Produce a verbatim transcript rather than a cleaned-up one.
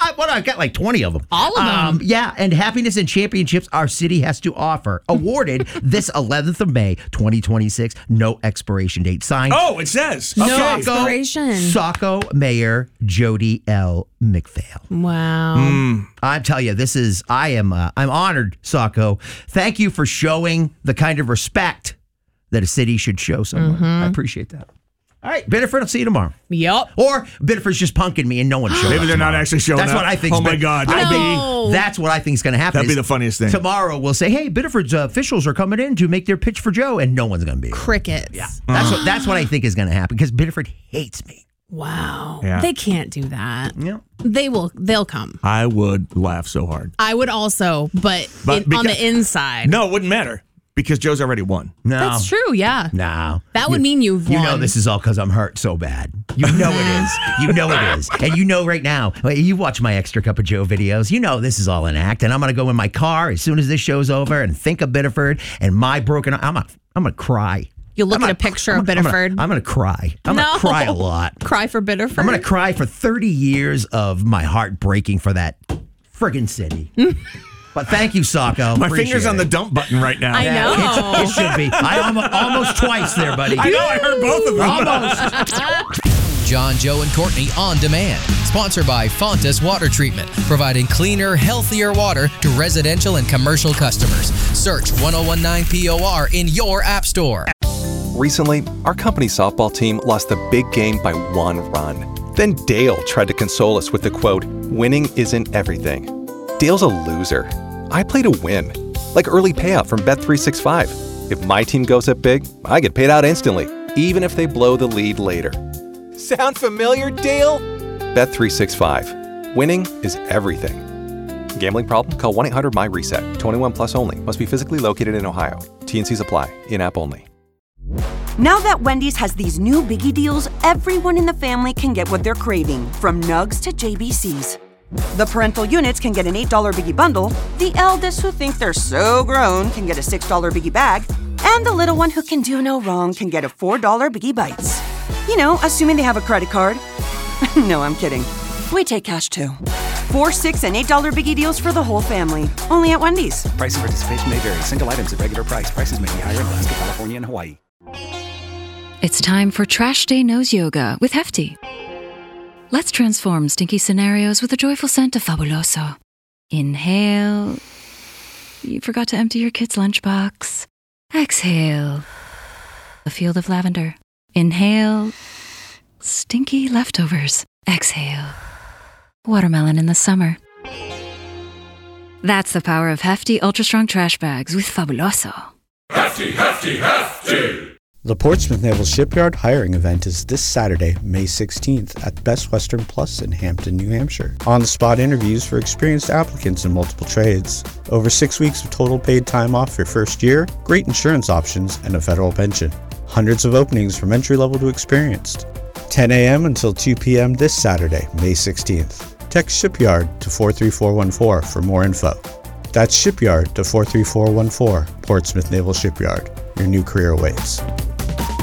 I, what, I've got like twenty of them. All of them? Um, yeah, and happiness and championships our city has to offer. Awarded this eleventh of May, twenty twenty-six. No expiration date. Signed. Oh, it says. No Okay. expiration. Saco Mayor Jody L. McPhail. Wow. Mm. I tell you, this is, I am, uh, I'm honored, Saco. Thank you for showing the kind of respect that a city should show someone. Mm-hmm. I appreciate that. All right, Biddeford, I'll see you tomorrow. Yep. Or Biddeford's just punking me and no one showed Maybe up they're not tomorrow. actually showing That's up. what I think. Oh, my God. I No. think that's what I think is going to happen. That'd be is the funniest thing. Tomorrow we'll say, hey, Biddeford's uh, officials are coming in to make their pitch for Joe, and no one's going to be here. Crickets. Yeah, that's what that's what I think is going to happen because Biddeford hates me. Wow. Yeah. They can't do that. Yeah. They will. They'll come. I would laugh so hard. I would also, but, But in, on because- the inside. No, it wouldn't matter because Joe's already won. No, That's true. Yeah. No, That would mean you've You won. know this is all because I'm hurt so bad. You know it is. You know it is. And you know right now, well, you watch my Extra Cup of Joe videos, you know this is all an act. And I'm going to go in my car as soon as this show's over and think of Biddeford and my broken, I'm going I'm to cry. You'll look I'm at gonna- a picture I'm of gonna- Biddeford. I'm going to cry. I'm no. going to cry a lot. Cry for Biddeford. I'm going to cry for thirty years of my heart breaking for that friggin' city. But thank you, Saco. My Appreciate finger's on it. the dump button right now. I know. It, it should be. I almost, almost twice there, buddy. I know. I heard both of them. Almost. John, Joe, and Courtney on demand. Sponsored by Fontas Water Treatment, providing cleaner, healthier water to residential and commercial customers. Search ten nineteen P O R in your app store. Recently, our company softball team lost the big game by one run. Then Dale tried to console us with the quote, "Winning isn't everything." Dale's a loser. I play to win. Like early payout from Bet three sixty-five. If my team goes up big, I get paid out instantly, even if they blow the lead later. Sound familiar, Dale? Bet three sixty-five. Winning is everything. Gambling problem? Call one eight hundred M Y reset. twenty-one plus only. Must be physically located in Ohio. T N Cs apply. In-app only. Now that Wendy's has these new biggie deals, everyone in the family can get what they're craving, from nugs to J B Cs. The parental units can get an eight dollar biggie bundle, the eldest who think they're so grown can get a six dollar biggie bag, and the little one who can do no wrong can get a four dollar biggie bites. You know, assuming they have a credit card. No, I'm kidding. We take cash too. Four, six, and eight dollar biggie deals for the whole family. Only at Wendy's. Price and participation may vary. Single items at regular price. Prices may be higher in Alaska, California, and Hawaii. It's time for Trash Day Nose Yoga with Hefty. Let's transform stinky scenarios with a joyful scent of Fabuloso. Inhale. You forgot to empty your kid's lunchbox. Exhale. A field of lavender. Inhale. Stinky leftovers. Exhale. Watermelon in the summer. That's the power of Hefty Ultra Strong Trash Bags with Fabuloso. Hefty, hefty, hefty! The Portsmouth Naval Shipyard hiring event is this Saturday, May sixteenth at Best Western Plus in Hampton, New Hampshire. On-the-spot interviews for experienced applicants in multiple trades. Over six weeks of total paid time off your first year, great insurance options, and a federal pension. Hundreds of openings from entry-level to experienced. ten a.m. until two p.m. this Saturday, May sixteenth. Text Shipyard to four three four one four for more info. That's Shipyard to four three four one four, Portsmouth Naval Shipyard. Your new career awaits.